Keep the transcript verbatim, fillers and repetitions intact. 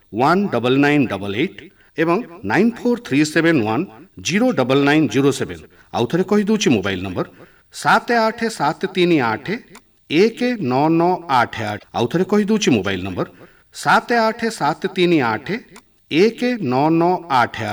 One double nine double eight एवं nine four three seven one zero double nine zero seven आउ थे कहीदे mobile number सात आठ सात तीन आठ एक नौ नौ आठ आठ आउ थे कहीदे मोबाइल नंबर सात आठ सात तीन आठ एक नौ नौ आठ आठ।